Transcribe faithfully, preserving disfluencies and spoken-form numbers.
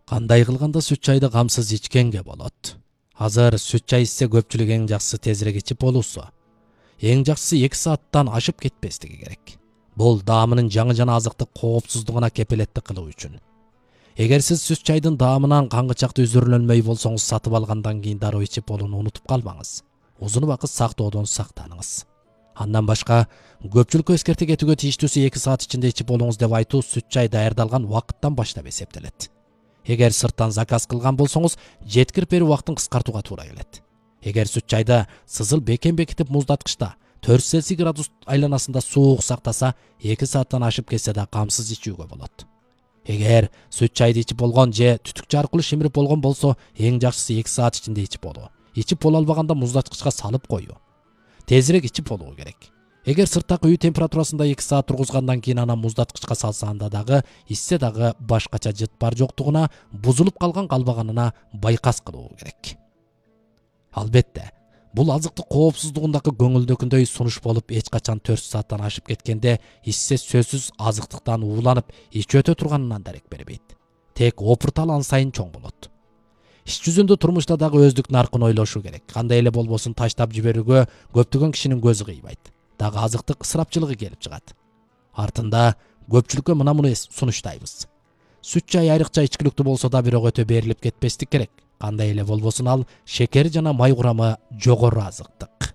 Кандай кылганда сүт чайды камсыз ичкенге болот? Азыр сүт чай ичсе көпчүлүк эң жакшысы тезирээк ичип болуусу. Эң жакшысы эки сааттан ашып кетпестиги керек. Бул даамынын жаңы жана азыктык коопсуздугуна кепилеттик кылуу үчүн. Эгер сиз сүт чайдын даамынан каңгычакты үзүрүлөнмөй болсоңуз, сатып алгандан кийин дароо ичип болууну унутуп калмаңыз. Узун убакыт сактоодон сактаныңыз. Андан башка, көпчүлүккө эскерте кетүүгө тийиштүүсү эки саат ичинде ичип болуңуз деп айтуу сүт чай даярдалган убакыттан баштап эсептелет. Эгер сырттан заказ кылган болсоңуз, жеткирип берүү убактын кыскартууга туура келет. Эгер сүт чайда сызыл бекем бекитип муздаткычта төрт Цельсий градус айланасында суук сактаса, эки сааттан ашып кетсе да камсыз ичүүгө болот. Эгер сүт чайды ичип болгон же түтүкчө аркылуу шимирип болгон болсо, эң жакшысы эки саат ичинде ичип болуу. Ичип боло албаганда муздаткычка салып коюу. Тезирээк ичип болуу керек. Эгер сырттагы үй температурасында эки саат тургузгандан кийин анан муздаткычка салсаңда дагы, ичсе дагы башкача жыт бар жоктугуна, бузулуп калган калбаганына байкас кылуу керек. Албетте, бул азыктык коопсуздугундагы көңүлдөгүндөй сунуш болуп, эч качан төрт сааттан ашып кеткенде ичсе сөзсүз азыктыктан ууланып, ичи өтө турганынан дарек бербейт. Тек опурталан сайын чоң болот. Иш жүзүндө турмушта дагы өздүк наркын ойлошу керек. Кандай эле болбосун таштап жиберүүгө көптөгөн кишинин көзү кыйбайт. Дагы азыктык ысырапчылыгы келип чыгат. Артында көпчүлүккө мына муну сунуштайбыз. Сүт чай айрыкча ичкиликтүү болсо да бирок өтө берилип кетпестик керек. Кандай эле болбосун ал шекери жана май курамы жогору азыктык.